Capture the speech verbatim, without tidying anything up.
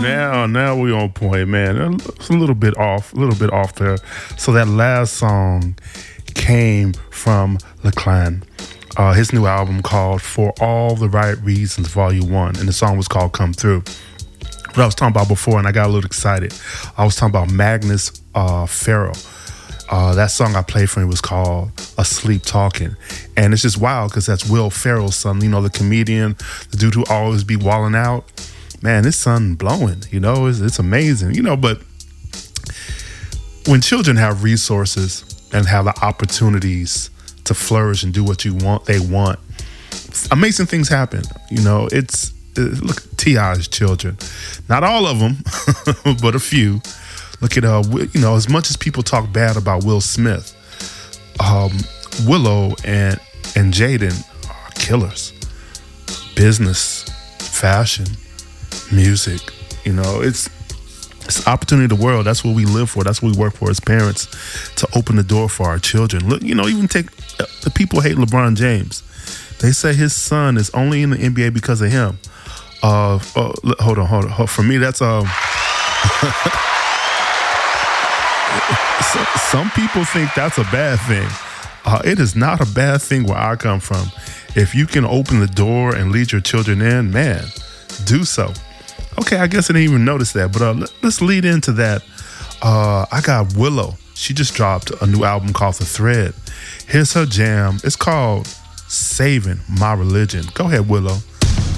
now, now we on point, man. It's a little bit off, a little bit off there. So that last song came from LaClan. Uh, his new album called For All the Right Reasons, Volume One, and the song was called Come Through. What I was talking about before, and I got a little excited. I was talking about Magnus uh, Farrell. Uh, that song I played for him was called Asleep Talking. And it's just wild because that's Will Ferrell's son, you know, the comedian, the dude who always be walling out. Man, this son blowing, you know, it's, it's amazing, you know, but when children have resources and have the opportunities to flourish and do what you want, they want, amazing things happen. You know, it's, it, look at T I's children. Not all of them, but a few. Look at, uh, you know, as much as people talk bad about Will Smith, um, Willow and and Jaden are killers. Business, fashion, music, you know, it's it's opportunity of the world. That's what we live for. That's what we work for as parents, to open the door for our children. Look, you know, even take uh, the people hate LeBron James. They say his son is only in the N B A because of him. Uh, uh hold on, hold on. For me, that's um. So, some people think that's a bad thing. Uh, it is not a bad thing where I come from. If you can open the door and lead your children in, man, do so. Okay, I guess I didn't even notice that, but uh, let, let's lead into that. Uh, I got Willow. She just dropped a new album called The Thread. Here's her jam. It's called Saving My Religion. Go ahead, Willow.